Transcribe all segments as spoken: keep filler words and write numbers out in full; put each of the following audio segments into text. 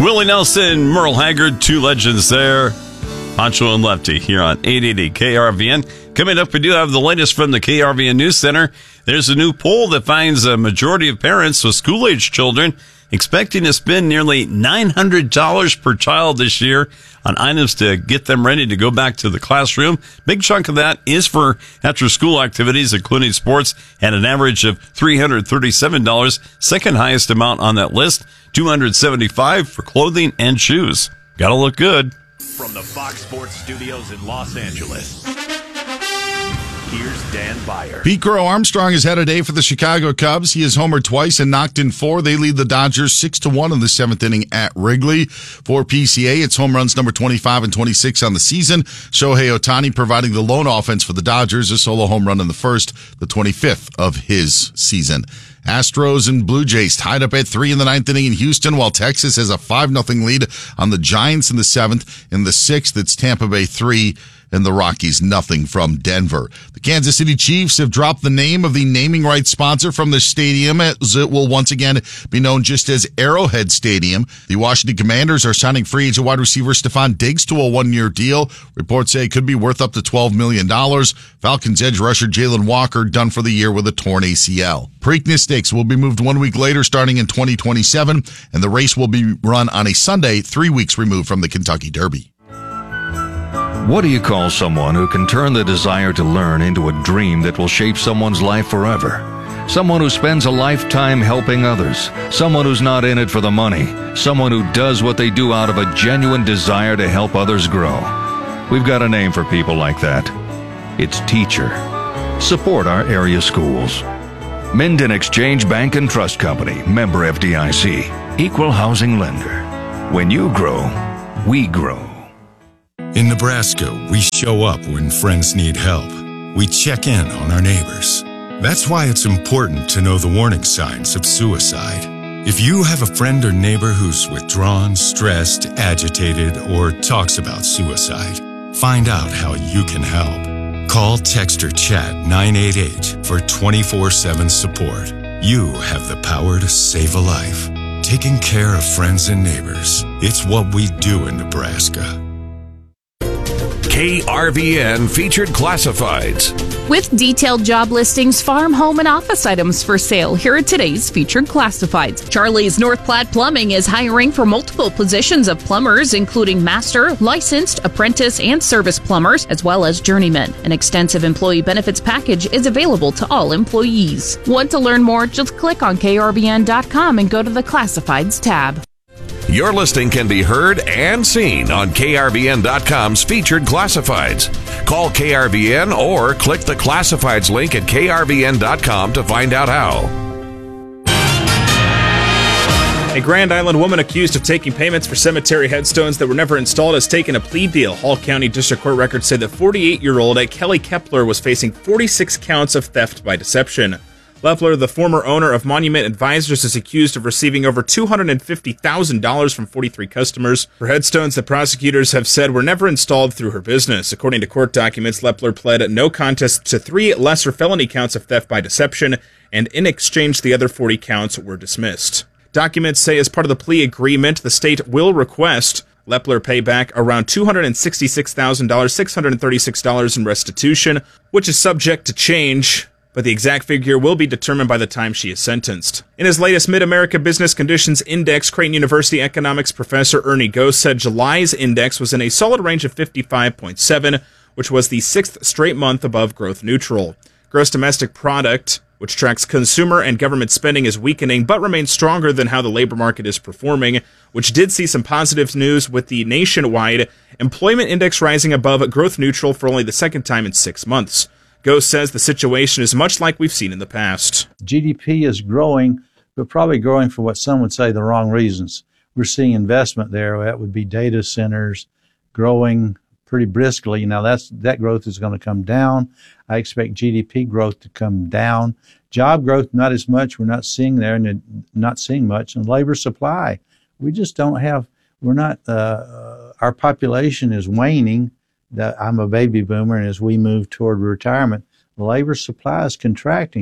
Willie Nelson, Merle Haggard, two legends there. Pancho and Lefty here on eight eighty K R V N. Coming up, we do have the latest from the K R V N News Center. There's a new poll that finds a majority of parents with school-age children expecting to spend nearly nine hundred dollars per child this year on items to get them ready to go back to the classroom. Big chunk of that is for after-school activities, including sports, at an average of three hundred thirty-seven dollars. Second highest amount on that list, two hundred seventy-five dollars for clothing and shoes. Gotta look good. From the Fox Sports Studios in Los Angeles, here's Dan Beyer. Pete Crow Armstrong has had a day for the Chicago Cubs. He has homered twice and knocked in four. They lead the Dodgers six to one in the seventh inning at Wrigley. For P C A, it's home runs number twenty-five and twenty-six on the season. Shohei Ohtani providing the lone offense for the Dodgers, a solo home run in the first, the twenty-fifth of his season. Astros and Blue Jays tied up at three in the ninth inning in Houston, while Texas has a five nothing lead on the Giants in the seventh. In the sixth, it's Tampa Bay three and the Rockies nothing from Denver. The Kansas City Chiefs have dropped the name of the naming rights sponsor from the stadium, as it will once again be known just as Arrowhead Stadium. The Washington Commanders are signing free agent wide receiver Stephon Diggs to a one-year deal. Reports say it could be worth up to twelve million dollars. Falcons edge rusher Jalen Walker done for the year with a torn A C L. Preakness Stakes will be moved one week later starting in twenty twenty-seven, and the race will be run on a Sunday, three weeks removed from the Kentucky Derby. What do you call someone who can turn the desire to learn into a dream that will shape someone's life forever? Someone who spends a lifetime helping others. Someone who's not in it for the money. Someone who does what they do out of a genuine desire to help others grow. We've got a name for people like that. It's teacher. Support our area schools. Minden Exchange Bank and Trust Company, member F D I C, equal housing lender. When you grow, we grow. In Nebraska, we show up when friends need help. We check in on our neighbors. That's why it's important to know the warning signs of suicide. If you have a friend or neighbor who's withdrawn, stressed, agitated, or talks about suicide, find out how you can help. Call, text, or chat nine eight eight for twenty-four seven support. You have the power to save a life. Taking care of friends and neighbors. It's what we do in Nebraska. K R V N Featured Classifieds. With detailed job listings, farm, home, and office items for sale, here are today's Featured Classifieds. Charlie's North Platte Plumbing is hiring for multiple positions of plumbers, including master, licensed, apprentice, and service plumbers, as well as journeymen. An extensive employee benefits package is available to all employees. Want to learn more? Just click on K R V N dot com and go to the Classifieds tab. Your listing can be heard and seen on K R V N dot com's Featured Classifieds. Call K R V N or click the Classifieds link at K R V N dot com to find out how. A Grand Island woman accused of taking payments for cemetery headstones that were never installed has taken a plea deal. Hall County District Court records say that forty-eight-year-old Kelly Kepler was facing forty-six counts of theft by deception. Leffler, the former owner of Monument Advisors, is accused of receiving over two hundred fifty thousand dollars from forty-three customers for headstones that prosecutors have said were never installed through her business. According to court documents, Leffler pled no contest to three lesser felony counts of theft by deception, and in exchange, the other forty counts were dismissed. Documents say as part of the plea agreement, the state will request Leffler pay back around two hundred sixty-six thousand dollars, six hundred thirty-six dollars in restitution, which is subject to change, but the exact figure will be determined by the time she is sentenced. In his latest Mid-America Business Conditions Index, Creighton University economics professor Ernie Gose said July's index was in a solid range of fifty-five point seven, which was the sixth straight month above growth neutral. Gross domestic product, which tracks consumer and government spending, is weakening, but remains stronger than how the labor market is performing, which did see some positive news with the nationwide employment index rising above growth neutral for only the second time in six months. Gose says the situation is much like we've seen in the past. G D P is growing, but probably growing for what some would say the wrong reasons. We're seeing investment there. That would be data centers growing pretty briskly. Now, that's that growth is going to come down. I expect G D P growth to come down. Job growth, not as much. We're not seeing there, and not seeing much. And labor supply, we just don't have. We're not. Uh, our population is waning. I'm a baby boomer, and as we move toward retirement, the labor supply is contracting.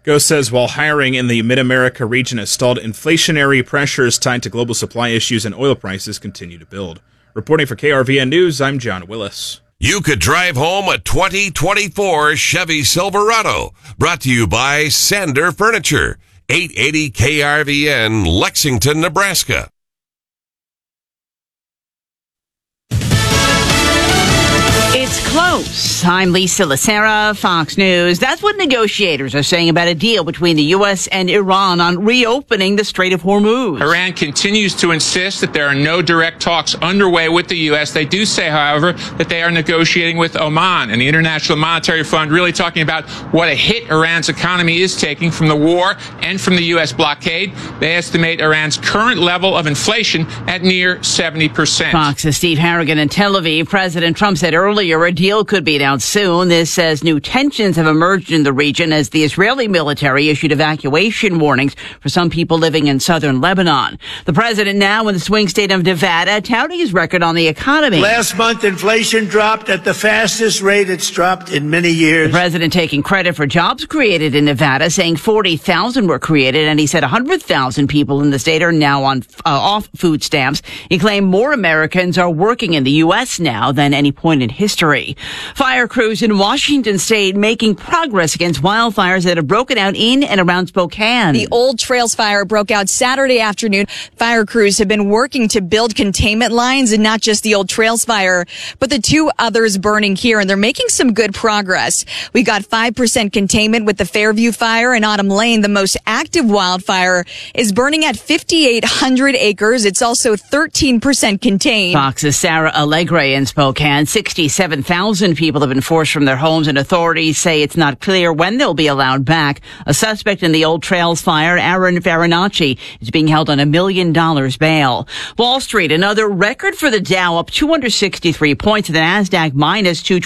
Ghost says while hiring in the Mid-America region has stalled, inflationary pressures tied to global supply issues and oil prices continue to build. Reporting for K R V N News, I'm John Willis. You could drive home a twenty twenty-four Chevy Silverado. Brought to you by Sander Furniture. eight eighty K R V N, Lexington, Nebraska. It's close. I'm Lisa Lacera, Fox News. That's what negotiators are saying about a deal between the U S and Iran on reopening the Strait of Hormuz. Iran continues to insist that there are no direct talks underway with the U S. They do say, however, that they are negotiating with Oman, and the International Monetary Fund really talking about what a hit Iran's economy is taking from the war and from the U S blockade. They estimate Iran's current level of inflation at near seventy percent. Fox's Steve Harrigan in Tel Aviv. President Trump said earlier a deal could be announced soon. This says new tensions have emerged in the region as the Israeli military issued evacuation warnings for some people living in southern Lebanon. The president now in the swing state of Nevada touting his record on the economy. Last month, inflation dropped at the fastest rate it's dropped in many years. The president taking credit for jobs created in Nevada, saying forty thousand were created, and he said one hundred thousand people in the state are now on uh, off food stamps. He claimed more Americans are working in the U S now than any point in history. Fire crews in Washington state making progress against wildfires that have broken out in and around Spokane. The Old Trails fire broke out Saturday afternoon. Fire crews have been working to build containment lines, and not just the Old Trails fire, but the two others burning here, and they're making some good progress. We got five percent containment with the Fairview fire in Autumn Lane. The most active wildfire is burning at fifty-eight hundred acres. It's also thirteen percent contained. Fox's Sarah Allegre in Spokane. sixty-seven thousand people have been forced from their homes, and authorities say it's not clear when they'll be allowed back. A suspect in the Old Trails fire, Aaron Farinacci, is being held on a million dollars bail. Wall Street, another record for the Dow, up two hundred sixty-three points, and the NASDAQ minus two